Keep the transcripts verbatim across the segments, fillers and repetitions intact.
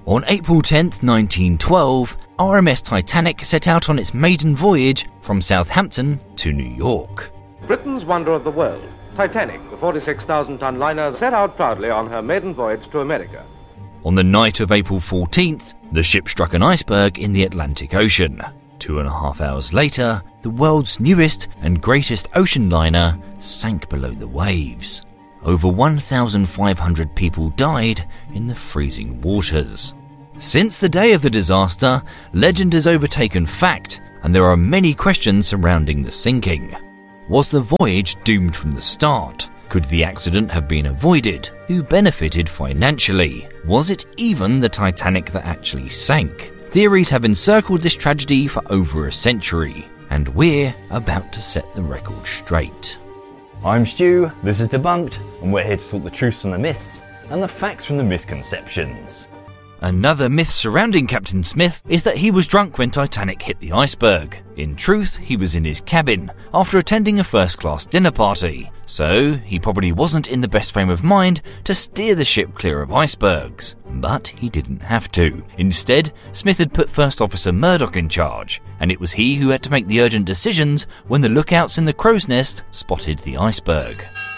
On April tenth, nineteen twelve, R M S Titanic set out on its maiden voyage from Southampton to New York. Britain's wonder of the world, Titanic, the forty-six thousand ton liner, set out proudly on her maiden voyage to America. On the night of April fourteenth, the ship struck an iceberg in the Atlantic Ocean. Two and a half hours later, the world's newest and greatest ocean liner sank below the waves. Over one thousand five hundred people died in the freezing waters. Since the day of the disaster, legend has overtaken fact, and there are many questions surrounding the sinking. Was the voyage doomed from the start? Could the accident have been avoided? Who benefited financially? Was it even the Titanic that actually sank? Theories have encircled this tragedy for over a century, and we're about to set the record straight. I'm Stu, this is Debunked, and we're here to talk the truths from the myths and the facts from the misconceptions. Another myth surrounding Captain Smith is that he was drunk when Titanic hit the iceberg. In truth, he was in his cabin after attending a first-class dinner party, so he probably wasn't in the best frame of mind to steer the ship clear of icebergs. But he didn't have to. Instead, Smith had put First Officer Murdoch in charge, and it was he who had to make the urgent decisions when the lookouts in the crow's nest spotted the iceberg.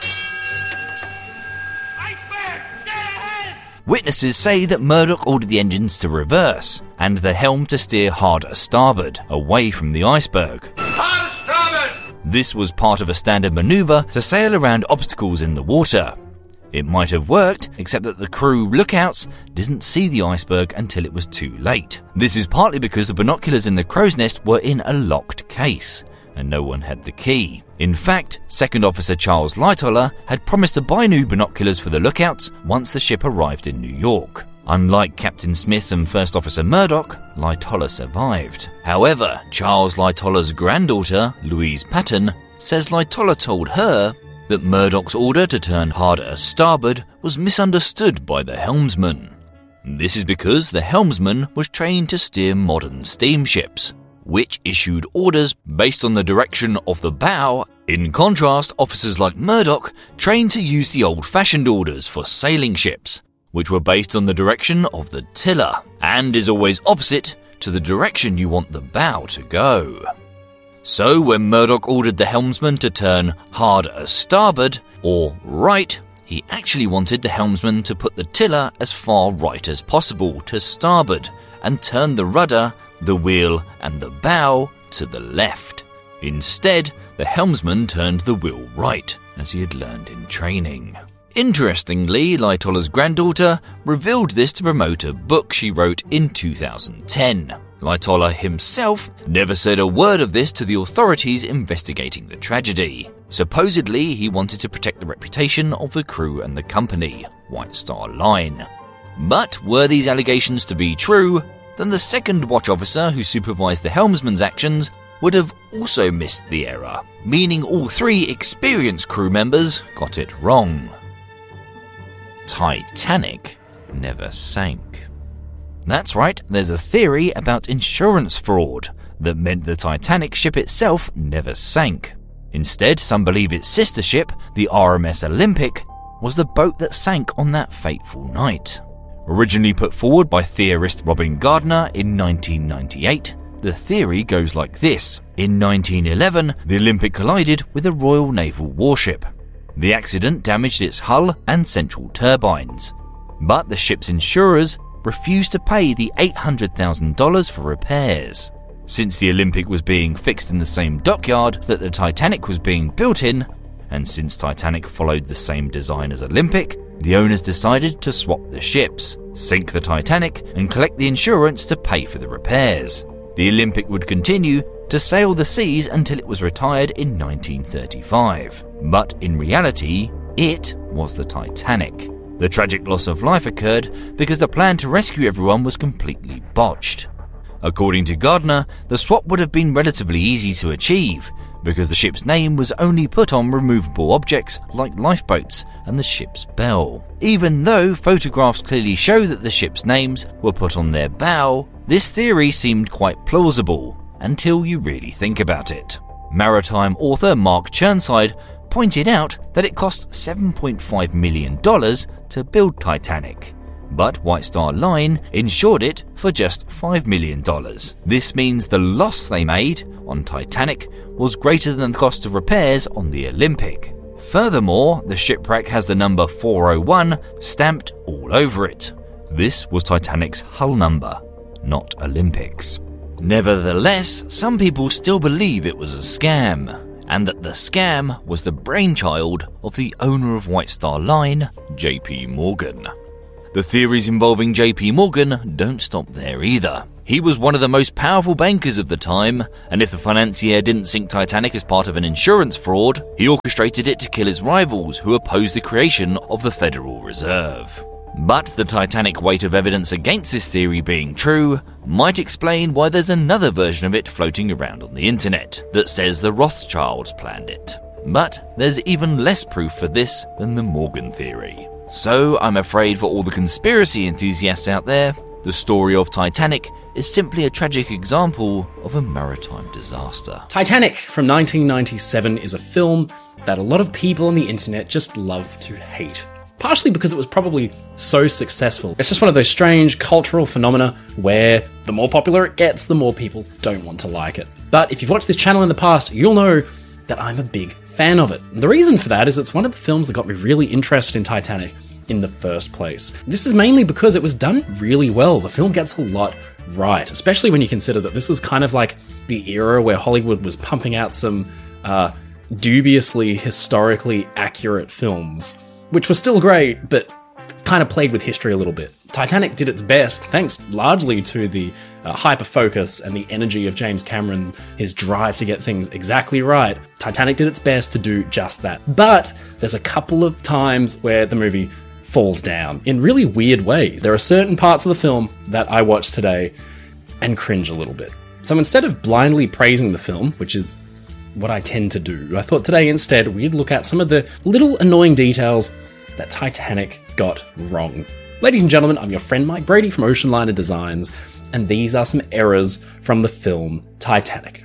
Witnesses say that Murdoch ordered the engines to reverse and the helm to steer hard a starboard, away from the iceberg. Hard starboard! This was part of a standard manoeuvre to sail around obstacles in the water. It might have worked, except that the crew lookouts didn't see the iceberg until it was too late. This is partly because the binoculars in the crow's nest were in a locked case, and no one had the key. In fact, Second Officer Charles Lightoller had promised to buy new binoculars for the lookouts once the ship arrived in New York. Unlike Captain Smith and First Officer Murdoch, Lightoller survived. However, Charles Lightoller's granddaughter, Louise Patton, says Lightoller told her that Murdoch's order to turn hard at starboard was misunderstood by the helmsman. This is because the helmsman was trained to steer modern steamships, which issued orders based on the direction of the bow. In contrast, officers like Murdoch trained to use the old-fashioned orders for sailing ships, which were based on the direction of the tiller, and is always opposite to the direction you want the bow to go. So when Murdoch ordered the helmsman to turn hard a starboard, or right, he actually wanted the helmsman to put the tiller as far right as possible to starboard, and turn the rudder, the wheel and the bow to the left. Instead, the helmsman turned the wheel right, as he had learned in training. Interestingly, Lightoller's granddaughter revealed this to promote a book she wrote in two thousand ten. Lightoller himself never said a word of this to the authorities investigating the tragedy. Supposedly, he wanted to protect the reputation of the crew and the company, White Star Line. But were these allegations to be true, then the second watch officer who supervised the helmsman's actions would have also missed the error, meaning all three experienced crew members got it wrong. Titanic never sank. That's right, there's a theory about insurance fraud that meant the Titanic ship itself never sank. Instead, some believe its sister ship, the R M S Olympic, was the boat that sank on that fateful night. Originally put forward by theorist Robin Gardner in nineteen ninety-eight, the theory goes like this. In nineteen eleven, the Olympic collided with a Royal Naval warship. The accident damaged its hull and central turbines, but the ship's insurers refused to pay the eight hundred thousand dollars for repairs. Since the Olympic was being fixed in the same dockyard that the Titanic was being built in, and since Titanic followed the same design as Olympic, the owners decided to swap the ships, sink the Titanic, and collect the insurance to pay for the repairs. The Olympic would continue to sail the seas until it was retired in nineteen thirty-five. But in reality, it was the Titanic. The tragic loss of life occurred because the plan to rescue everyone was completely botched. According to Gardner, the swap would have been relatively easy to achieve, because the ship's name was only put on removable objects like lifeboats and the ship's bell. Even though photographs clearly show that the ship's names were put on their bow, this theory seemed quite plausible until you really think about it. Maritime author Mark Chirnside pointed out that it cost seven point five million dollars to build Titanic, but White Star Line insured it for just five million dollars. This means the loss they made on Titanic was greater than the cost of repairs on the Olympic. Furthermore, the shipwreck has the number four oh one stamped all over it. This was Titanic's hull number, not Olympic's. Nevertheless, some people still believe it was a scam, and that the scam was the brainchild of the owner of White Star Line, J P Morgan. The theories involving J P Morgan don't stop there either. He was one of the most powerful bankers of the time, and if the financier didn't sink Titanic as part of an insurance fraud, he orchestrated it to kill his rivals who opposed the creation of the Federal Reserve. But the titanic weight of evidence against this theory being true might explain why there's another version of it floating around on the internet that says the Rothschilds planned it. But there's even less proof for this than the Morgan theory. So I'm afraid for all the conspiracy enthusiasts out there, the story of Titanic is simply a tragic example of a maritime disaster. Titanic from nineteen ninety-seven is a film that a lot of people on the internet just love to hate. Partially because it was probably so successful. It's just one of those strange cultural phenomena where the more popular it gets, the more people don't want to like it. But if you've watched this channel in the past, you'll know that I'm a big fan of it. And the reason for that is it's one of the films that got me really interested in Titanic in the first place. This is mainly because it was done really well. The film gets a lot right, especially when you consider that this is kind of like the era where Hollywood was pumping out some uh, dubiously historically accurate films, which was still great, but kind of played with history a little bit. Titanic did its best, thanks largely to the uh, hyper-focus and the energy of James Cameron, his drive to get things exactly right. Titanic did its best to do just that. But there's a couple of times where the movie falls down in really weird ways. There are certain parts of the film that I watch today and cringe a little bit. So instead of blindly praising the film, which is what I tend to do, I thought today instead we'd look at some of the little annoying details that Titanic got wrong. Ladies and gentlemen, I'm your friend Mike Brady from Ocean Liner Designs, and these are some errors from the film Titanic.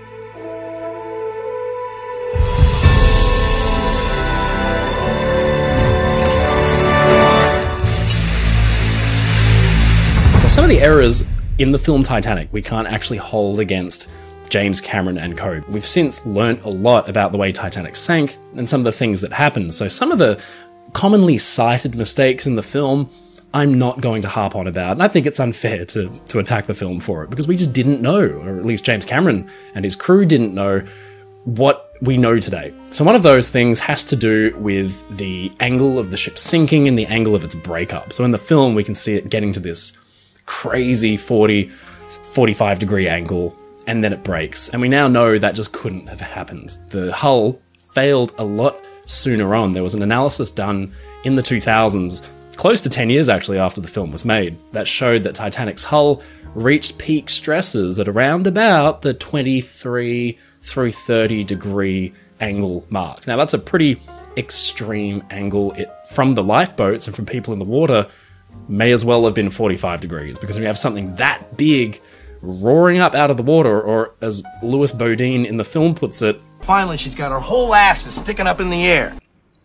So some of the errors in the film Titanic we can't actually hold against James Cameron and co. We've since learnt a lot about the way Titanic sank and some of the things that happened. So some of the commonly cited mistakes in the film, I'm not going to harp on about. And I think it's unfair to, to attack the film for it because we just didn't know, or at least James Cameron and his crew didn't know what we know today. So one of those things has to do with the angle of the ship sinking and the angle of its breakup. So in the film, we can see it getting to this crazy forty, forty-five degree angle, and then it breaks. And we now know that just couldn't have happened. The hull failed a lot sooner on. There was an analysis done in the two thousands, close to ten years actually after the film was made, that showed that Titanic's hull reached peak stresses at around about the twenty-three through thirty degree angle mark. Now that's a pretty extreme angle. It, from the lifeboats and from people in the water, may as well have been forty-five degrees, because when you have something that big roaring up out of the water, or as Louis Bodine in the film puts it, finally she's got her whole ass is sticking up in the air.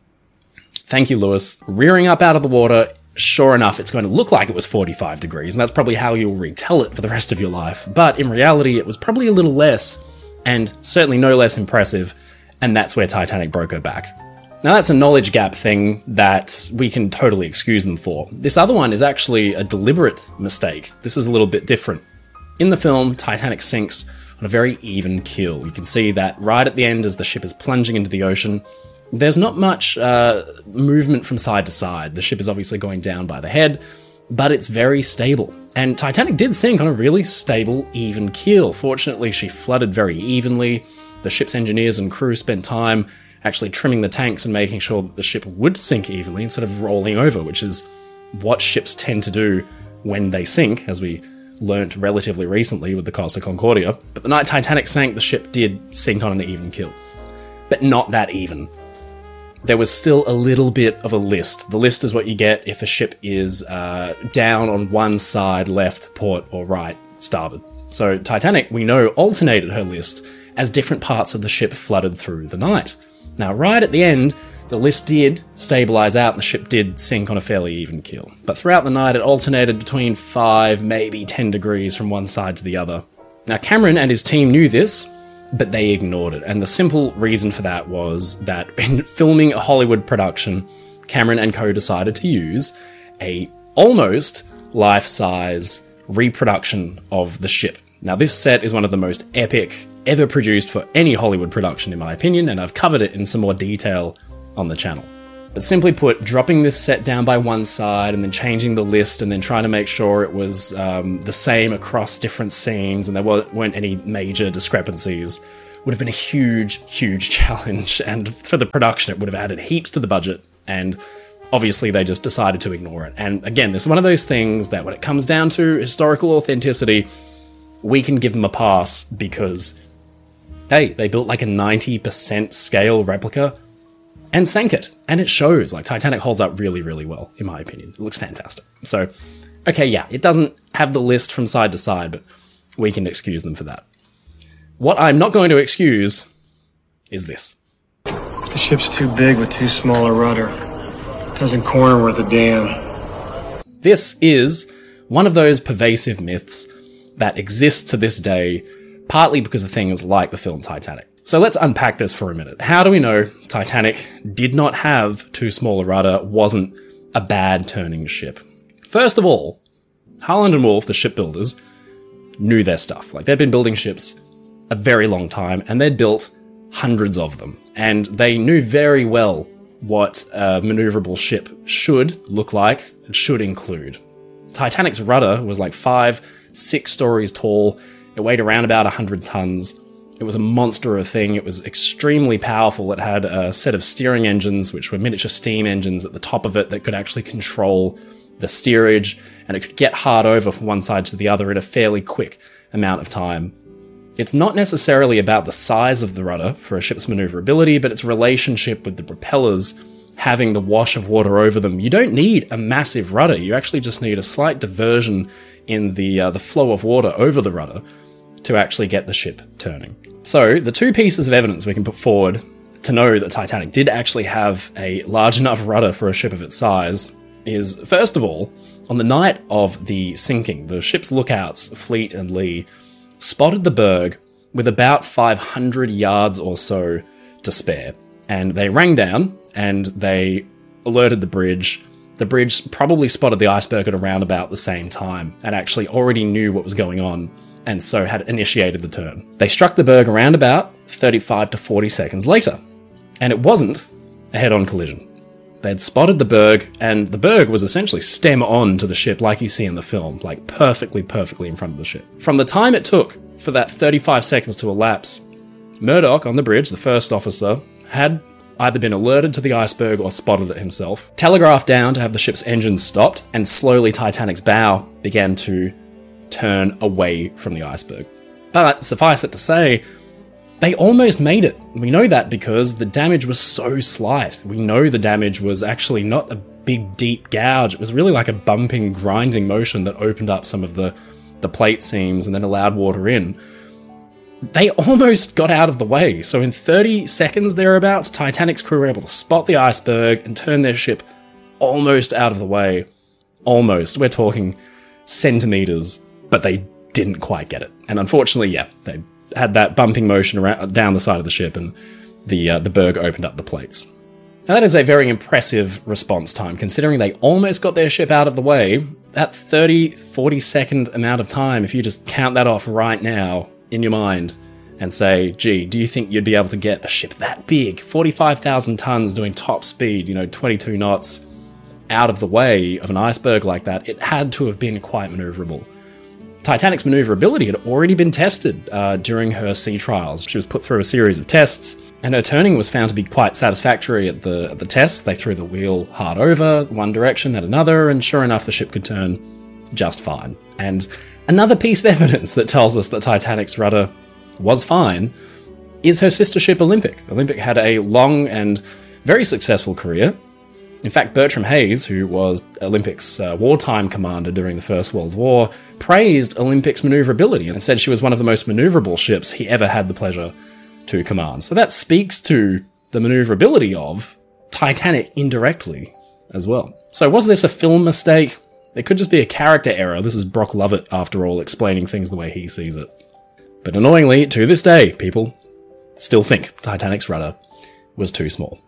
Thank you, Louis. Rearing up out of the water, sure enough, it's going to look like it was forty-five degrees, and that's probably how you'll retell it for the rest of your life. But in reality, it was probably a little less, and certainly no less impressive, and that's where Titanic broke her back. Now that's a knowledge gap thing that we can totally excuse them for. This other one is actually a deliberate mistake. This is a little bit different. In the film, Titanic sinks on a very even keel. You can see that right at the end as the ship is plunging into the ocean. There's not much uh, movement from side to side. The ship is obviously going down by the head, but it's very stable. And Titanic did sink on a really stable, even keel. Fortunately, she flooded very evenly. The ship's engineers and crew spent time actually trimming the tanks and making sure that the ship would sink evenly instead of rolling over, which is what ships tend to do when they sink, as we learnt relatively recently with the Costa Concordia. But the night Titanic sank, the ship did sink on an even keel. But not that even. There was still a little bit of a list. The list is what you get if a ship is uh, down on one side, left, port, or right, starboard. So Titanic, we know, alternated her list as different parts of the ship flooded through the night. Now, right at the end, The list did stabilise out and the ship did sink on a fairly even keel. But throughout the night it alternated between five, maybe ten degrees from one side to the other. Now Cameron and his team knew this, but they ignored it. And the simple reason for that was that in filming a Hollywood production, Cameron and co decided to use a almost life-size reproduction of the ship. Now this set is one of the most epic ever produced for any Hollywood production in my opinion, and I've covered it in some more detail on the channel. But simply put, dropping this set down by one side and then changing the list and then trying to make sure it was um, the same across different scenes and there weren't any major discrepancies would have been a huge, huge challenge. And for the production, it would have added heaps to the budget. And obviously they just decided to ignore it. And again, this is one of those things that when it comes down to historical authenticity, we can give them a pass because, hey, they built like a ninety percent scale replica and sank it. And it shows. Like, Titanic holds up really, really well, in my opinion. It looks fantastic. So, okay, yeah, it doesn't have the list from side to side, but we can excuse them for that. What I'm not going to excuse is this. If the ship's too big with too small a rudder, it doesn't corner worth a damn. This is one of those pervasive myths that exists to this day, partly because of things like the film Titanic. So let's unpack this for a minute. How do we know Titanic did not have too small a rudder, wasn't a bad turning ship? First of all, Harland and Wolff, the shipbuilders, knew their stuff. Like, they'd been building ships a very long time, and they'd built hundreds of them. And they knew very well what a maneuverable ship should look like and should include. Titanic's rudder was like five, six stories tall. It weighed around about one hundred tons. It was a monster of a thing. It was extremely powerful. It had a set of steering engines, which were miniature steam engines at the top of it that could actually control the steerage, and it could get hard over from one side to the other in a fairly quick amount of time. It's not necessarily about the size of the rudder for a ship's maneuverability, but its relationship with the propellers, having the wash of water over them. You don't need a massive rudder. You actually just need a slight diversion in the uh, the flow of water over the rudder to actually get the ship turning. So the two pieces of evidence we can put forward to know that Titanic did actually have a large enough rudder for a ship of its size is, first of all, on the night of the sinking, the ship's lookouts, Fleet and Lee, spotted the berg with about five hundred yards or so to spare. And they rang down and they alerted the bridge. The bridge probably spotted the iceberg at around about the same time and actually already knew what was going on, and so had initiated the turn. They struck the berg around about thirty-five to forty seconds later, and it wasn't a head-on collision. They'd spotted the berg, and the berg was essentially stem on to the ship like you see in the film, like perfectly, perfectly in front of the ship. From the time it took for that thirty-five seconds to elapse, Murdoch on the bridge, the first officer, had either been alerted to the iceberg or spotted it himself, telegraphed down to have the ship's engines stopped, and slowly Titanic's bow began to turn away from the iceberg. But suffice it to say, they almost made it. We know that because the damage was so slight. We know the damage was actually not a big, deep gouge. It was really like a bumping, grinding motion that opened up some of the, the plate seams and then allowed water in. They almost got out of the way. So in thirty seconds thereabouts, Titanic's crew were able to spot the iceberg and turn their ship almost out of the way. Almost. We're talking centimeters, but they didn't quite get it. And unfortunately, yeah, they had that bumping motion around, down the side of the ship, and the uh, the berg opened up the plates. Now that is a very impressive response time, considering they almost got their ship out of the way. That thirty, forty second amount of time, if you just count that off right now in your mind and say, gee, do you think you'd be able to get a ship that big, forty-five thousand tons doing top speed, you know, twenty-two knots, out of the way of an iceberg like that? It had to have been quite maneuverable. Titanic's maneuverability had already been tested uh, during her sea trials. She was put through a series of tests, and her turning was found to be quite satisfactory at the, at the tests. They threw the wheel hard over, one direction, then another, and sure enough, the ship could turn just fine. And another piece of evidence that tells us that Titanic's rudder was fine is her sister ship Olympic. Olympic had a long and very successful career. In fact, Bertram Hayes, who was Olympic's uh, wartime commander during the First World War, praised Olympic's maneuverability and said she was one of the most maneuverable ships he ever had the pleasure to command. So that speaks to the maneuverability of Titanic indirectly as well. So was this a film mistake? It could just be a character error. This is Brock Lovett, after all, explaining things the way he sees it. But annoyingly, to this day, people still think Titanic's rudder was too small.